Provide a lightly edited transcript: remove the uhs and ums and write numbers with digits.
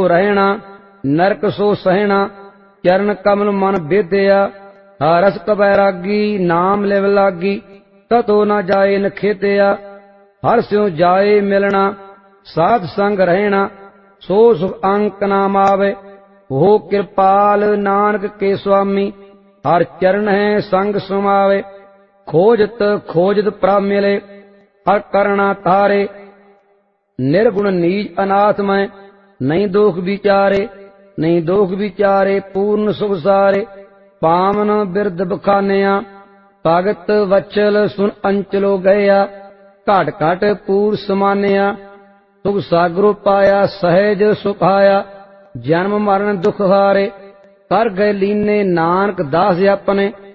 रहना, नरक सो सहना, चरण कमल मन बेदया। हरस कबैरागी, नाम लिव लागी, ततो न जाए नखेतया। हर स्यों जाए मिलना, साध संग रहना, सो सुख अंक नाम आवे। हो कृपाल नानक के स्वामी, हर चरण है संग समावे। खोजत खोजत प्रभ मिले, हर करना तारे। निर्गुण नीच अनाथ मैं, नहीं दोख विचारे, नहीं दोख विचारे, पूर्ण सुख सारे। पावन बिरद बखानिया, भगत वचल सुन अंचलो गया। घट घट पूर समानिया, सुख सागरो पाया, सहज सुखाया। जन्म मरण दुख हारे, कर गए लीने नानक दास अपने।